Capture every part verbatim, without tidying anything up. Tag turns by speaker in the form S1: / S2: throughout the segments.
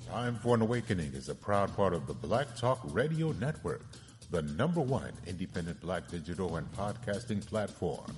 S1: Time for an Awakening is a proud part of the Black Talk Radio Network, the number one independent black digital and podcasting platform.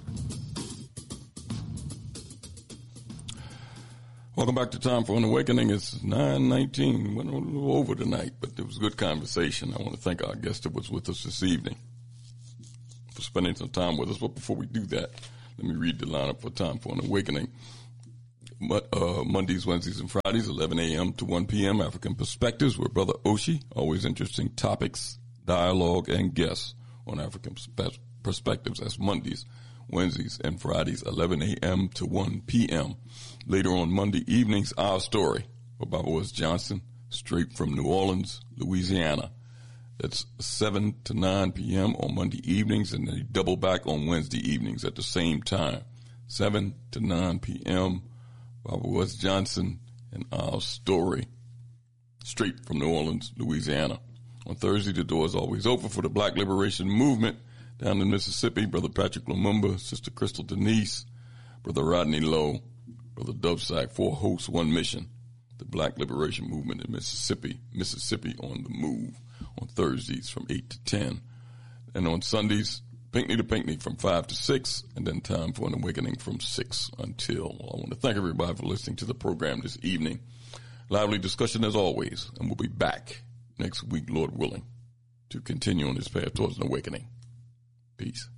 S2: Welcome back to Time for an Awakening. It's nine nineteen. Went a little over tonight, but it was a good conversation. I want to thank our guest that was with us this evening for spending some time with us. But before we do that, let me read the lineup for Time for an Awakening. Uh, Mondays, Wednesdays, and Fridays, eleven a.m. to one p.m. African Perspectives with Brother Oshi. Always interesting topics, dialogue, and guests on African Perspectives. That's Mondays, Wednesdays, and Fridays, eleven a.m. to one p.m. Later on Monday evenings, Our Story with Baba West Johnson, straight from New Orleans, Louisiana. That's seven to nine p.m. on Monday evenings, and then you double back on Wednesday evenings at the same time. seven to nine p.m. Baba West Johnson and Our Story, straight from New Orleans, Louisiana. On Thursday, the door is always open for the Black Liberation Movement down in Mississippi. Brother Patrick Lumumba, Sister Crystal Denise, Brother Rodney Lowe, Brother Dubsack, four hosts, one mission. The Black Liberation Movement in Mississippi, Mississippi on the move on Thursdays from eight to ten. And on Sundays, Pinckney to Pinckney from five to six, and then Time for an Awakening from six until. Well, I want to thank everybody for listening to the program this evening. Lively discussion as always, and we'll be back next week, Lord willing, to continue on this path towards an awakening. Peace.